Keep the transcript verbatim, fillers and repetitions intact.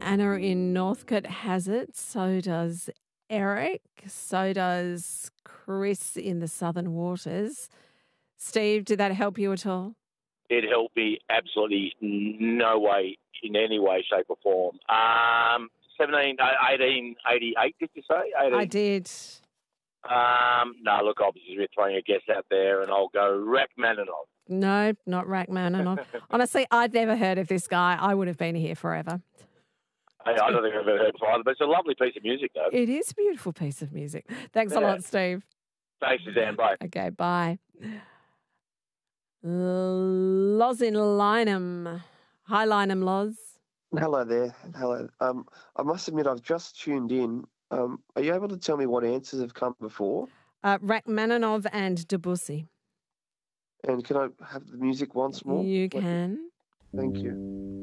Anna in Northcote has it. So does Eric. So does Chris in the Southern Waters. Steve, did that help you at all? It helped me absolutely no way, in any way, shape or form. Um, seventeen, eighteen eighty-eight, did you say? eighteen I did. Um, no, look, obviously we're throwing a guess out there, and I'll go Rachmaninoff. No, not Rachmaninoff. Honestly, I'd never heard of this guy. I would have been here forever. I, I don't think I've ever heard it before, but it's a lovely piece of music, though. It is a beautiful piece of music. Thanks Yeah. a lot, Steve. Thanks, Suzanne. Bye. Okay, bye. Loz in Lynham. Hi, Lynham Loz. Hello there. Hello. Um, I must admit, I've just tuned in. Um, are you able to tell me what answers have come before? Uh, Rachmaninoff and Debussy. And can I have the music once more? You can. Thank you.